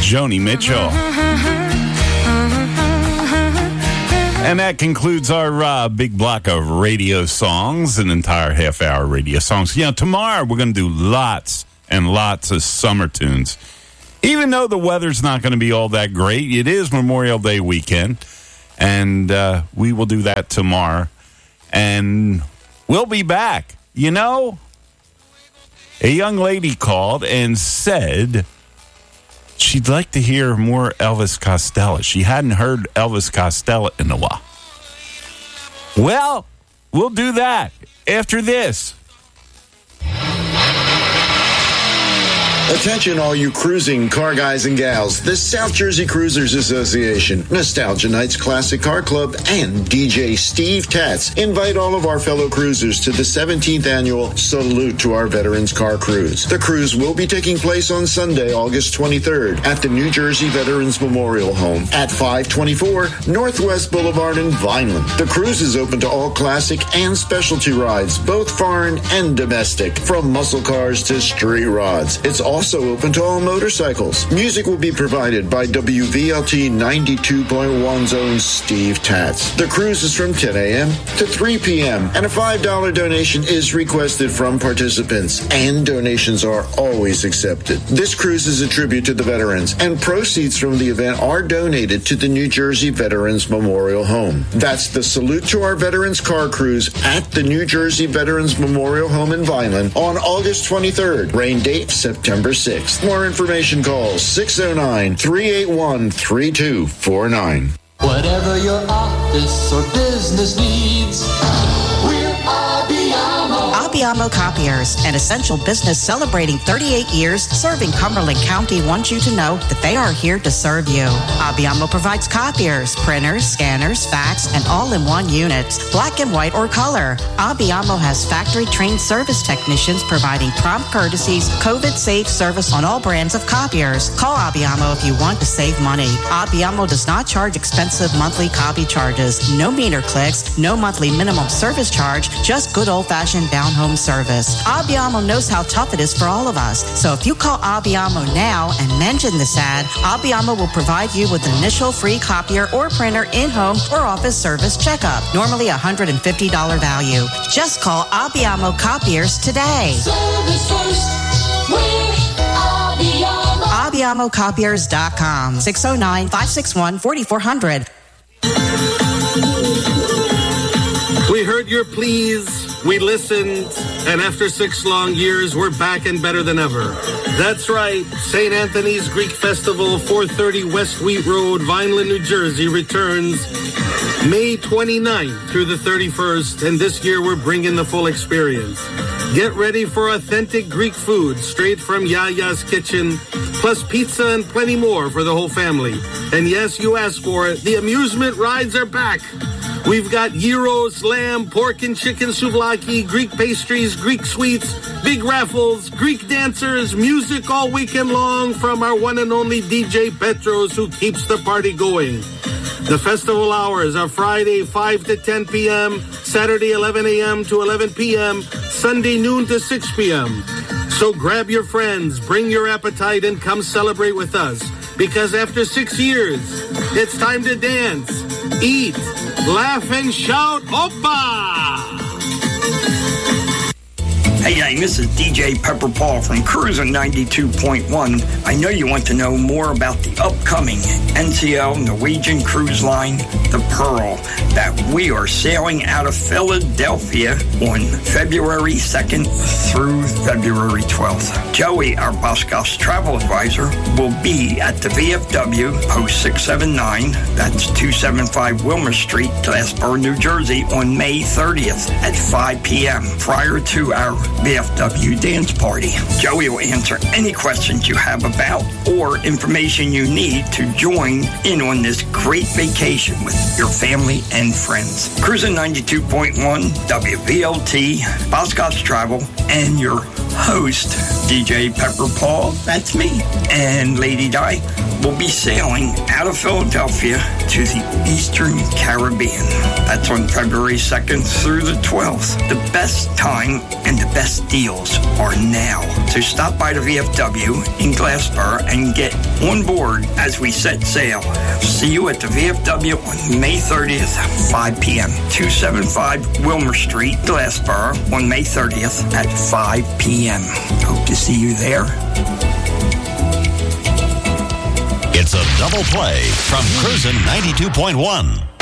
Joni Mitchell. And that concludes our big block of radio songs, an entire half-hour radio songs. Tomorrow we're going to do lots and lots of summer tunes. Even though the weather's not going to be all that great, it is Memorial Day weekend, and we will do that tomorrow. And we'll be back. A young lady called and said she'd like to hear more Elvis Costello. She hadn't heard Elvis Costello in a while. Well, we'll do that after this. Attention all you cruising car guys and gals. The South Jersey Cruisers Association, Nostalgia Nights Classic Car Club, and DJ Steve Tatz invite all of our fellow cruisers to the 17th annual Salute to Our Veterans Car Cruise. The cruise will be taking place on Sunday, August 23rd at the New Jersey Veterans Memorial Home at 524 Northwest Boulevard in Vineland. The cruise is open to all classic and specialty rides, both foreign and domestic, from muscle cars to street rods. It's also open to all motorcycles. Music will be provided by WVLT 92.1's own Steve Tatz. The cruise is from 10 a.m. to 3 p.m. and a $5 donation is requested from participants, and donations are always accepted. This cruise is a tribute to the veterans, and proceeds from the event are donated to the New Jersey Veterans Memorial Home. That's the Salute to Our Veterans Car Cruise at the New Jersey Veterans Memorial Home in Vineland on August 23rd. Rain date September 6th. More information, call 609-381-3249. Whatever your office or business needs, we're Abbiamo. Abbiamo Copiers, an essential business celebrating 38 years serving Cumberland County, wants you to know that they are here to serve you. Abbiamo provides copiers, printers, scanners, fax, and all-in-one units, black and white or color. Abbiamo has factory-trained service technicians providing prompt courtesies, COVID-safe service on all brands of copiers. Call Abbiamo if you want to save money. Abbiamo does not charge expensive monthly copy charges. No meter clicks, no monthly minimum service charge, just good old-fashioned down-home service. Abbiamo knows how tough it is for all of us. So if you call Abbiamo now and mention this ad, Abbiamo will provide you with an initial free copier or printer in-home or office service checkup. Normally $150 value. Just call Abbiamo Copiers today. Service first, we're Abbiamo. AbbiamoCopiers.com. 609-561-4400. We heard your pleas, we listened, and after 6 long years, we're back and better than ever. That's right, St. Anthony's Greek Festival, 430 West Wheat Road, Vineland, New Jersey, returns May 29th through the 31st, and this year we're bringing the full experience. Get ready for authentic Greek food straight from Yaya's kitchen, plus pizza and plenty more for the whole family. And yes, you asked for it, the amusement rides are back. We've got gyros, lamb, pork and chicken souvlaki, Greek pastries, Greek sweets, big raffles, Greek dancers, music all weekend long from our one and only DJ Petros, who keeps the party going. The festival hours are Friday 5 to 10 p.m., Saturday 11 a.m. to 11 p.m., Sunday noon to 6 p.m. So grab your friends, bring your appetite, and come celebrate with us. Because after 6 years, it's time to dance, eat, laugh, and shout, Oppa! Hey gang, this is DJ Pepper Paul from Cruisin' 92.1. I know you want to know more about the upcoming NCL Norwegian Cruise Line, the Pearl, that we are sailing out of Philadelphia on February 2nd through February 12th. Joey, our Boscos travel advisor, will be at the VFW, Post 679, that's 275 Wilmer Street, Glassboro, New Jersey, on May 30th at 5 p.m. prior to our VFW dance party. Joey will answer any questions you have about or information you need to join in on this great vacation with your family and friends. Cruisin' 92.1, WVLT, Boscos Travel, and your host, DJ Pepper Paul, that's me, and Lady Di will be sailing out of Philadelphia to the Eastern Caribbean. That's on February 2nd through the 12th. The best time and the best deals are now. So stop by the VFW in Glassboro and get on board as we set sail. See you at the VFW on May 30th, 5 p.m. 275 Wilmer Street, Glassboro on May 30th at 5 p.m. Hope to see you there. It's a double play from Cruisin' 92.1.